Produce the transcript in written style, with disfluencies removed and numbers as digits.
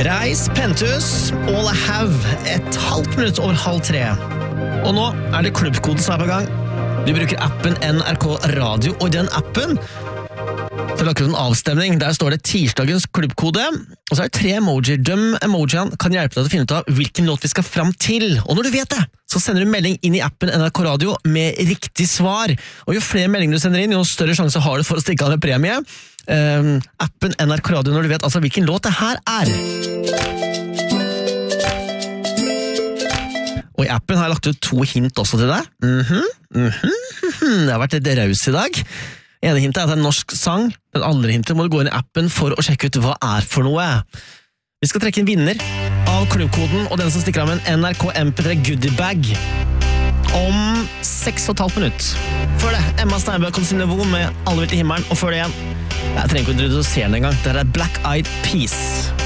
Reis, Penthus, All I Have, 1,5 minutt over 2:30. Og nå det klubbkoden som på gang. Du bruker appen NRK Radio, og i den appen så lager du en avstemning. Der står det tirsdagens klubbkode, og så det 3 emojier. De emojiene kan hjelpe deg til å finne ut av hvilken låt vi skal fram til. Og når du vet det, så sender du melding inn i appen NRK Radio med riktig svar. Og jo flere meldinger du sender inn, jo større sjanse har du for å stikke av med premie. Appen NRK Radio når du vet altså hvilken låt det her Og i appen har jeg lagt ut 2 hint også til deg. Det har vært litt raus i dag. Ene hintet at det en norsk sang. Den andre hintet må du gå inn i appen for å sjekke ut hva for noe. Vi skal trekke en vinner av klubbkoden, og den som stikker av med en NRK MP3 Goodiebag om 6,5 minutt. Før det, Emma Steinberg og sin nivå med Alle vil til himmelen, og før det igjen, jeg trenger ikke å introdusere den en gang. Det er Black Eyed Peas.